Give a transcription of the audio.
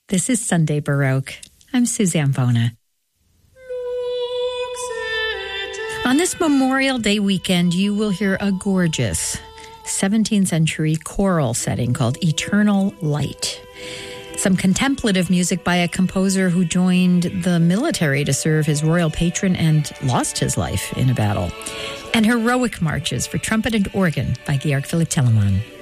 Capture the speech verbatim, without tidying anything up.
This is Sunday Baroque. I'm Suzanne Bona. On this Memorial Day weekend, you will hear a gorgeous seventeenth century choral setting called Eternal Light. Some contemplative music by a composer who joined the military to serve his royal patron and lost his life in a battle. And heroic marches for trumpet and organ by Georg Philipp Telemann.